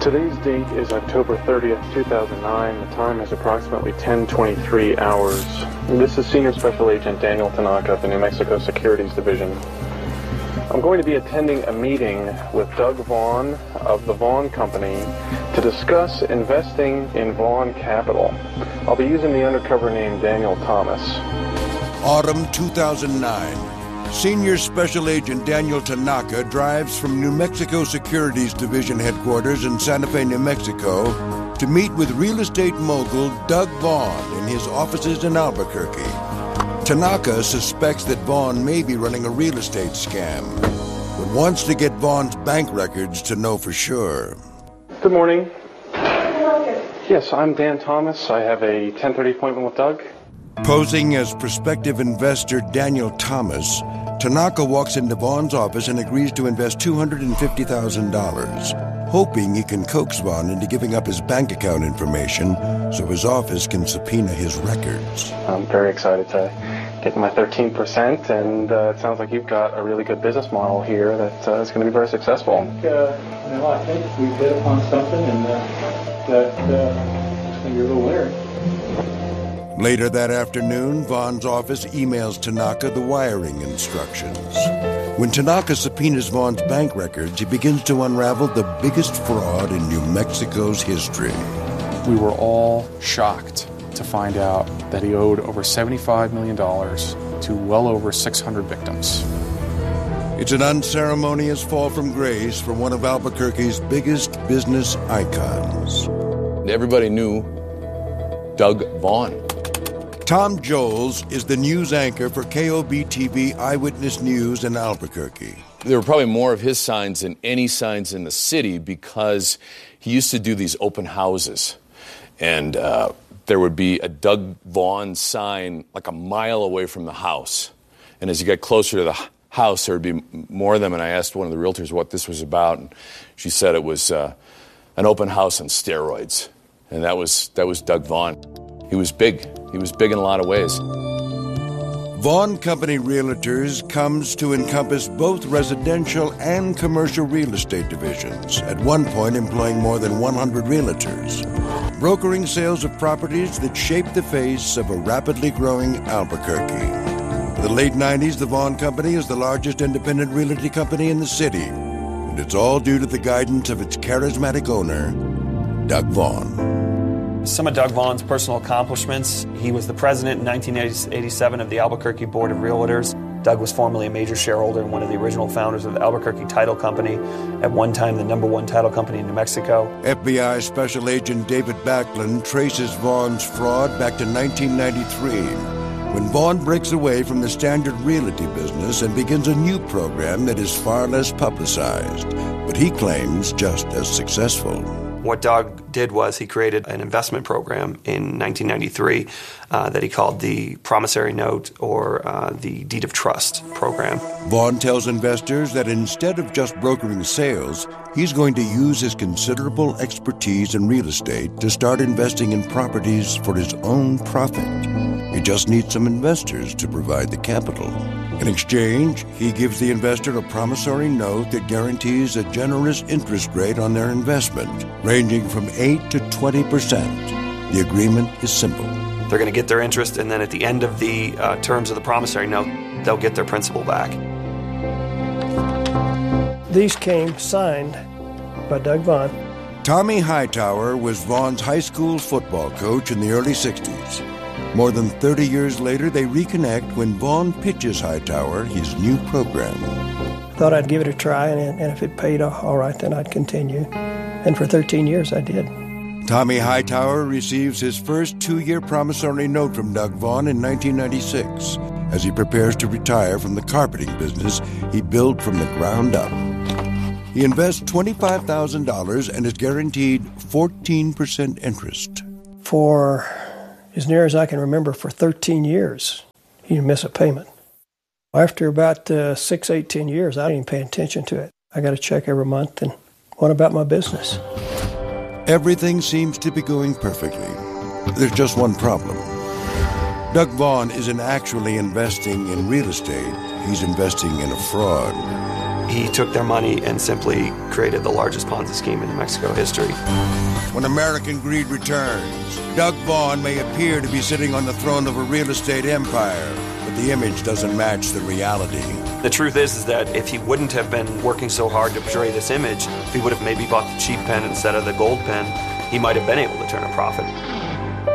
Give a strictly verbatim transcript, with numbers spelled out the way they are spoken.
Today's date is October thirtieth, two thousand nine. The time is approximately ten twenty-three hours. This is Senior Special Agent Daniel Tanaka of the New Mexico Securities Division. I'm going to be attending a meeting with Doug Vaughn of the Vaughn Company to discuss investing in Vaughn Capital. I'll be using the undercover name Daniel Thomas. Autumn two thousand nine. Senior Special Agent Daniel Tanaka drives from New Mexico Securities Division headquarters in Santa Fe, New Mexico, to meet with real estate mogul Doug Vaughn in his offices in Albuquerque. Tanaka suspects that Vaughn may be running a real estate scam, but wants to get Vaughn's bank records to know for sure. Good morning. Yes, I'm Dan Thomas. I have a ten thirty appointment with Doug. Posing as prospective investor Daniel Thomas, Tanaka walks into Vaughn's office and agrees to invest two hundred fifty thousand dollars, hoping he can coax Vaughn into giving up his bank account information so his office can subpoena his records. I'm very excited to get my thirteen percent, and uh, it sounds like you've got a really good business model here that uh, is going to be very successful. I think, uh, you know, I think we've hit upon something, and uh, that uh, it's going to be a little winner. Later that afternoon, Vaughn's office emails Tanaka the wiring instructions. When Tanaka subpoenas Vaughn's bank records, he begins to unravel the biggest fraud in New Mexico's history. We were all shocked to find out that he owed over seventy-five million dollars to well over six hundred victims. It's an unceremonious fall from grace for one of Albuquerque's biggest business icons. Everybody knew Doug Vaughn. Tom Joles is the news anchor for K O B T V Eyewitness News in Albuquerque. There were probably more of his signs than any signs in the city because he used to do these open houses. And uh, there would be a Doug Vaughn sign like a mile away from the house. And as you get closer to the house, there would be more of them. And I asked one of the realtors what this was about. And she said it was uh, an open house on steroids. And that was that was Doug Vaughn. He was big. He was big in a lot of ways. Vaughn Company Realtors comes to encompass both residential and commercial real estate divisions, at one point employing more than one hundred realtors, brokering sales of properties that shaped the face of a rapidly growing Albuquerque. In the late nineties, the Vaughn Company is the largest independent realty company in the city, and it's all due to the guidance of its charismatic owner, Doug Vaughn. Some of Doug Vaughn's personal accomplishments: he was the president in nineteen eighty-seven of the Albuquerque Board of Realtors. Doug was formerly a major shareholder and one of the original founders of the Albuquerque Title Company, at one time the number one title company in New Mexico. F B I Special Agent David Backlund traces Vaughn's fraud back to nineteen ninety-three, when Vaughn breaks away from the standard realty business and begins a new program that is far less publicized, but he claims just as successful. What Doug did was he created an investment program in nineteen ninety-three uh, that he called the Promissory Note, or uh, the Deed of Trust program. Vaughn tells investors that instead of just brokering sales, he's going to use his considerable expertise in real estate to start investing in properties for his own profit. He just needs some investors to provide the capital. In exchange, he gives the investor a promissory note that guarantees a generous interest rate on their investment, ranging from eight to twenty percent. The agreement is simple. They're going to get their interest, and then at the end of the uh, terms of the promissory note, they'll get their principal back. These came signed by Doug Vaughn. Tommy Hightower was Vaughn's high school football coach in the early sixties. More than thirty years later, they reconnect when Vaughn pitches Hightower his new program. Thought I'd give it a try, and, and if it paid all right, then I'd continue. And for thirteen years, I did. Tommy Hightower receives his first two-year promissory note from Doug Vaughn in nineteen ninety-six as he prepares to retire from the carpeting business he built from the ground up. He invests twenty-five thousand dollars and is guaranteed fourteen percent interest. For as near as I can remember, for thirteen years, he didn't miss a payment. After about uh, six, eight, ten years, I didn't even pay attention to it. I got a check every month and went about my business. Everything seems to be going perfectly. There's just one problem. Doug Vaughn isn't actually investing in real estate. He's investing in a fraud. He took their money and simply created the largest Ponzi scheme in New Mexico history. When American greed returns, Doug Vaughn may appear to be sitting on the throne of a real estate empire, but the image doesn't match the reality. The truth is, is that if he wouldn't have been working so hard to portray this image, if he would have maybe bought the cheap pen instead of the gold pen, he might have been able to turn a profit.